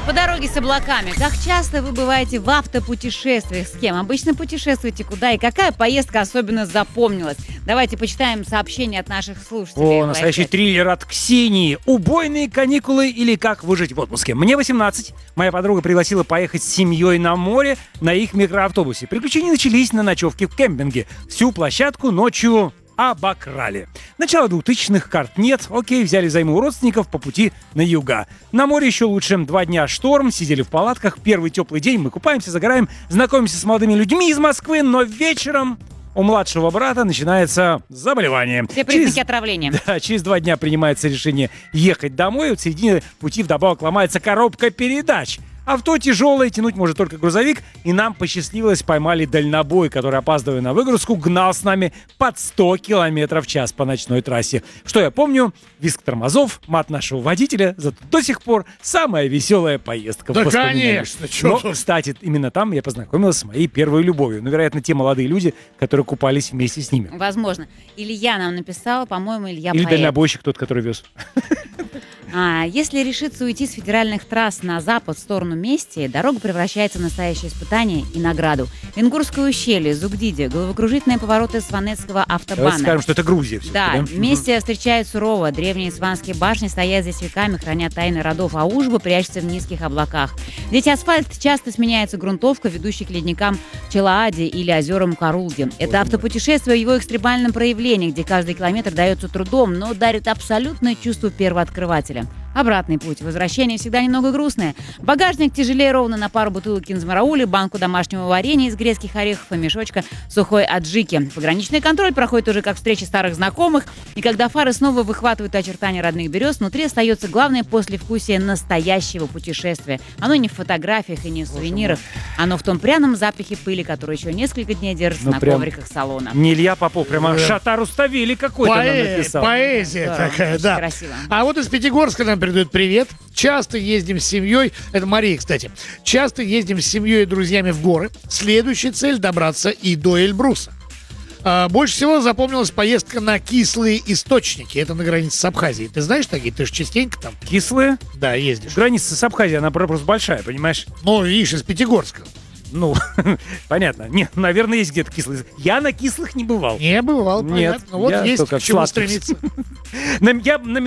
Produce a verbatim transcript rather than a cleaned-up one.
По дороге с облаками. Как часто вы бываете в автопутешествиях? С кем? Обычно путешествуете куда и какая поездка особенно запомнилась? Давайте почитаем сообщения от наших слушателей. О, настоящий триллер от Ксении. Убойные каникулы или как выжить в отпуске. Мне восемнадцать. Моя подруга пригласила поехать с семьей на море на их микроавтобусе. Приключения начались на ночевке в кемпинге. Всю площадку ночью обокрали. Начало двухтысячных, карт нет. Окей, взяли взаймы у родственников по пути на юга. На море еще лучше. Два дня шторм, сидели в палатках. Первый теплый день мы купаемся, загораем, знакомимся с молодыми людьми из Москвы, но вечером у младшего брата начинается заболевание. Все признаки через, отравления. Да, через два дня принимается решение ехать домой. Вот в середине пути вдобавок ломается коробка передач. Авто тяжелое, тянуть может только грузовик, и нам посчастливилось, поймали дальнобой, который, опаздывая на выгрузку, гнал с нами под сто километров в час по ночной трассе. Что я помню? Визг тормозов, мат нашего водителя, зато до сих пор самая веселая поездка. Да, конечно. Но, кстати, именно там я познакомилась с моей первой любовью. Ну, вероятно, те молодые люди, которые купались вместе с ними. Возможно. Илья нам написал, по-моему, Илья Или поэт. дальнобойщик тот, который вез. А, если решиться уйти с федеральных трасс на запад в сторону Мести, дорога превращается в настоящее испытание и награду. Венгурское ущелье, Зугдиди, головокружительные повороты Сванетского автобана. Давайте скажем, что это Грузия. Да, да? Мести встречают сурово. Древние сванские башни стоят здесь веками, хранят тайны родов, а Ужба прячется в низких облаках. Здесь асфальт часто сменяется грунтовка, ведущей к ледникам Челаади или озерам Карулги. Это автопутешествие в его экстремальном проявлении, где каждый километр дается трудом, но дарит абсолютное чувство первооткрывателя. Обратный путь. Возвращение всегда немного грустное. Багажник тяжелее ровно на пару бутылок кинзмараули, банку домашнего варенья из грецких орехов и мешочка сухой аджики. Пограничный контроль проходит уже как встреча старых знакомых, и когда фары снова выхватывают очертания родных берез, внутри остается главное послевкусие настоящего путешествия. Оно не в фотографиях и не в сувенирах, оно в том пряном запахе пыли, который еще несколько дней держится ну, на прям ковриках салона. Не Илья Попов, прямо Шатар Уставили какой-то нам Поэ- написал. Поэзия Здорово, такая, очень да. красиво. А вот из Пятигорска нам передают привет. Часто ездим с семьей, это Мария, кстати, часто ездим с семьей и друзьями в горы. Следующая цель — добраться и до Эльбруса. А, больше всего запомнилась поездка на кислые источники. Это на границе с Абхазией. Ты знаешь такие? Ты же частенько там, Кислые? да, ездишь. Граница с Абхазией, она просто большая, понимаешь? Ну, видишь, из Пятигорска. Ну, понятно. Нет, наверное, есть где-то кислые. Я на кислых не бывал. Не бывал, Нет, понятно. Вот я есть только к чему сладких. стремиться. На- Я на